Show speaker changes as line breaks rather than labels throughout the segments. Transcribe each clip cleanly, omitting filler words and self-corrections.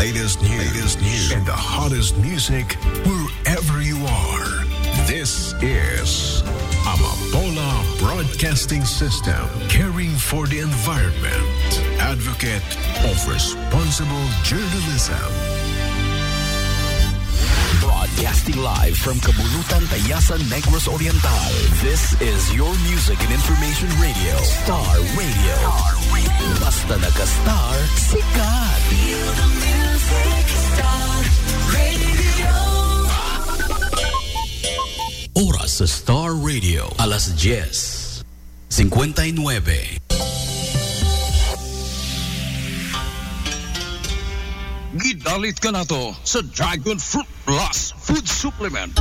latest news, and the hottest music wherever you are. This is Amapola Broadcasting System, caring for the environment, advocate of responsible journalism.
Broadcasting live from Kabulutan, Tayasan, Negros Oriental. This is your music and information radio. Star Radio. Basta naka-star, sikat. Feel the music, Star Radio. Oras sa Star Radio. Alas 10:59.
Gidalit ka na to sa Dragon Fruit Plus Food Supplement.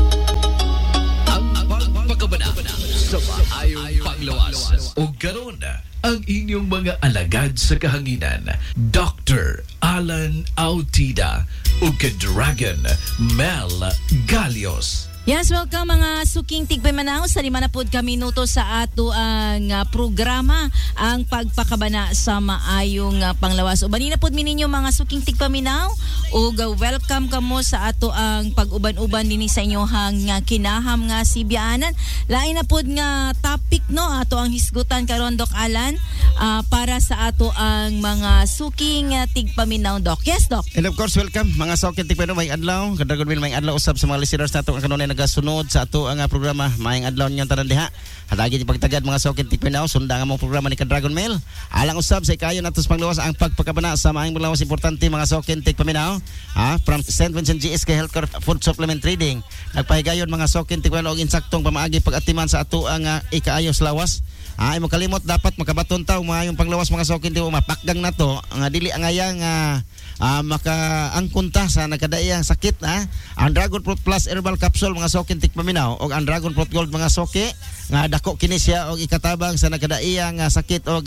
Ang pagpakabana sa maayong panglawas. O karon ang inyong mga alagad sa kahanginan, Dr. Alan Autida o ka-Dragon Mel Galios.
Yes, welcome mga suking tigpamanaw sa 5 na pod ka minuto sa ato ang programa ang pagpakabana sa maayong panglawas. Uban na pod mininyo mga suking tigpaminaw ug welcome kamo sa ato ang pag-uban-uban dinhi sa inyohang kinaham nga sibyaanan. Lain na pod nga topic no ato ang hisgutan karon Doc Alan para sa ato ang mga suking tigpaminaw Doc. Yes Doc.
And of course welcome mga suking tigpaminaw may adlaw kadragon bil may adlaw usab sa mga listeners nato ang kanunay nagasunod sa ato ang programa maayong adlaw niyo tanan diha. Hatagi pagtagad mga suking tigpaminaw sunda nga mong programa ni Dragon Mail. Alang usab sa ikayon natos panglawas ang pagpakabana sa maayong panglawas importante mga suking tigpaminaw. From St. Vincent GSK Healthcare Food Supplement Trading. Nagpahigayon mga suking tigpaminaw og insaktong pamaagi pag-atiman sa ato ang ikaayos lawas. Ay mo kalimot dapat makabaton taw maayong panglawas mga suking tigpaminaw mapakgang nato nga dili angayang makaangkon ta sa nagkadaiyang sakit ang Dragon Fruit Plus Herbal Capsule mga suking tigpaminaw og ang Dragon Fruit Gold mga suki nga dako kini siya og ikatabang sa nagkadaiyang sakit og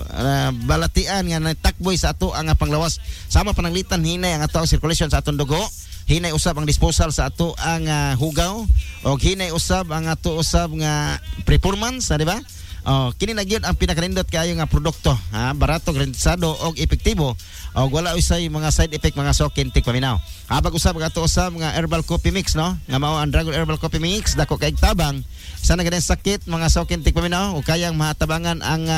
balatian nga natakboy sa ato ang panglawas sama pananglitan hinay ang ato ang circulation sa atong dugo hinay usab ang disposal sa ato ang hugaw og hinay usab ang ato usab nga performance di ba. Kini na gyud ang pinakanindot kayo nga produkto barato, rentado og epektibo og wala usay mga side effect mga suking tigpaminaw. Habag usab ang ato usab nga herbal coffee mix no nga mao ang Dragon Herbal Coffee Mix dako kay tabang sa nagaden sakit mga suking tigpaminaw o kayang mahatabangan ang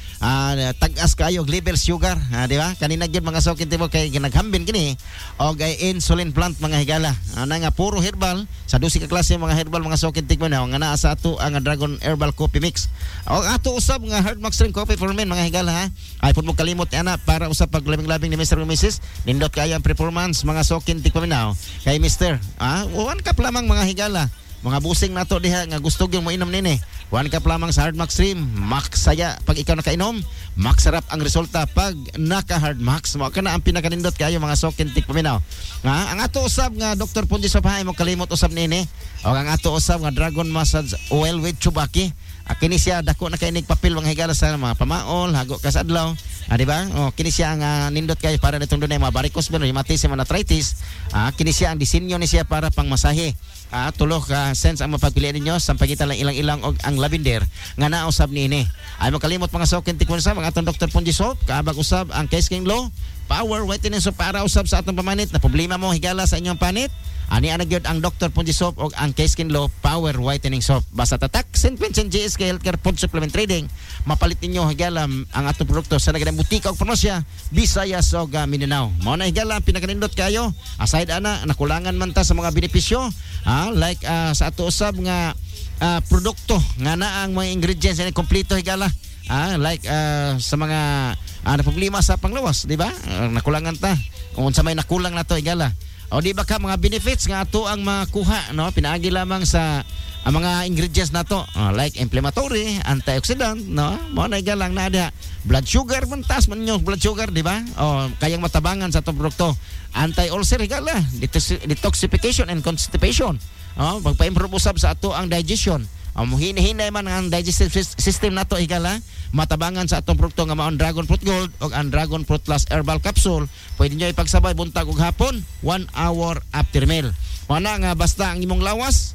tag-as kayo og level sugar di ba kanina gyud mga suking tigpaminaw kay ginaghambin kini og insulin plant mga higala ana nga puro herbal sa 12 ka klase mga herbal mga suking tigpaminaw nga naa sa ato ang Dragon Herbal Coffee Mix. O ato usab nga Hard Max Drink Coffee for Men mga higala ay pud mo kalimot ana para usab pag labing-labing ni Mr. Mrs. nindot kayo ang performance mga suking tigpaminaw kay Mr. 1 cup lamang mga higala mga busing nato diha nga gusto gyud mo inom nini 1 cup lamang sa Hard Max Stream max saya pag ikaw nakainom max sarap ang resulta pag naka Hard Max mo kana ang pinakanindot kayo mga suking tigpaminaw ang ato usab nga Dr. Punji Sopahay mo kalimot usab nini o ang ato usab nga Dragon Massage Oil with Chubaki kini siya dako na kay papel mga higala sa mga pamaol hago ka sa adlaw di ba kini siya ang nindot kayo para nitong dunay mga varicose veins rheumatism and arthritis kini siya ang disenyo ni siya para pang masahe tulo ka sense ang mapagpilian ninyo sa pagitan lang ilang-ilang og ang lavender nga naa usab niini ay makalimot mga suking tigpaminaw sa mga atong Dr. Punji Soap kaabag usab ang Case King Law Power Whitening Soap para usab sa atong pamanit na problema mo higala sa inyong panit ani ana gyud ang Dr. Punji Soap og ang Case Skin Law Power Whitening Soap basta tatak St. Vincent GSK Healthcare Food Supplement Trading mapalit ninyo higala ang atong produkto sa nagdang butika og farmasya Visayas ug Mindanao mao na higala pinakanindot kayo aside ana nakulangan man ta sa mga benepisyo like sa ato usab nga produkto nga naa ang mga ingredients na kompleto higala like sa mga problema sa panglawas di ba nakulangan ta kung unsa may nakulang nato higala o di ba ka mga benefits nga ato ang makuha no pinaagi lamang sa ang mga ingredients nato like inflammatory, antioxidant no mo na galang na dia blood sugar man taas man yung blood sugar di ba kayang matabangan sa atong produkto anti-ulcer higala detoxification and constipation pagpa-improve usab sa ato ang digestion hinahinay man ang digestive system nato higala matabangan sa atong produkto nga mao ang Dragon Fruit Gold o ang Dragon Fruit Plus Herbal Capsule pwede nyo ipagsabay buntag ug hapon 1 hour after meal wala nga basta ang imong lawas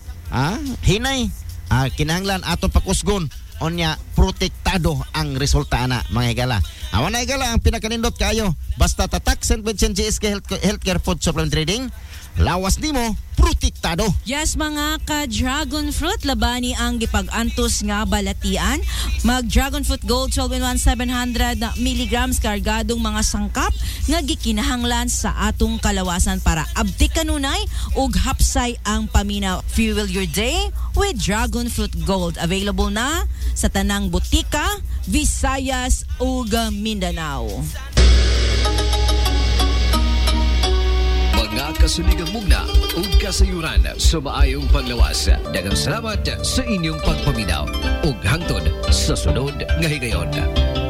hinay kinahanglan atong pakusgon onya protektado ang resulta ana mga higala Awan na igala ang pinakanindot kayo. Basta tatak St. Vincent GSK Healthcare Food Supplement Trading. Lawas nimo, protektado.
Yes, mga ka-dragon fruit, labani ang gipag-antos nga balatian. Mag-dragon fruit gold 12-in-1 700 milligrams kargadong mga sangkap nga gikinahanglan sa atong kalawasan para abti kanunay ug hapsay ang paminaw. Fuel your day with dragon fruit gold. Available na sa tanang butika, Visayas ug Mindanao.
Mga kasuligang mugna ug kasayuran sa maayong paglawas. Daghang salamat sa inyong pagpaminaw ug hangtod sa sunod nga higayon.